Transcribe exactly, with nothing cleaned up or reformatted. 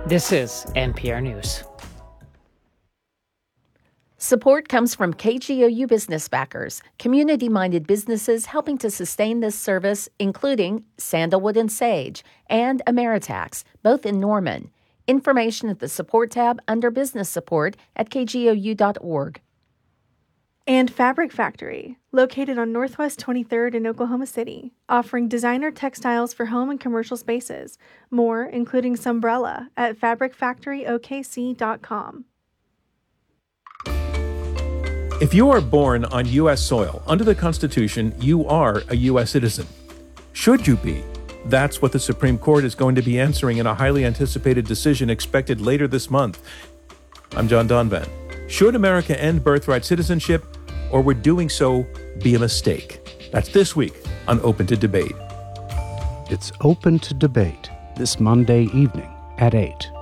This is N P R News. Support comes from K G O U business backers, community-minded businesses helping to sustain this service, including Sandalwood and Sage and Ameritax, both in Norman. Information at the support tab under business support at k g o u dot org. And Fabric Factory, located on Northwest twenty-third in Oklahoma City, offering designer textiles for home and commercial spaces. More, including Sunbrella, at fabric factory o k c dot com. If you are born on U S soil, under the Constitution, you are a U S citizen. Should you be? That's what the Supreme Court is going to be answering in a highly anticipated decision expected later this month. I'm John Donvan. Should America end birthright citizenship, or would doing so be a mistake? That's this week on Open to Debate. It's Open to Debate this Monday evening at eight.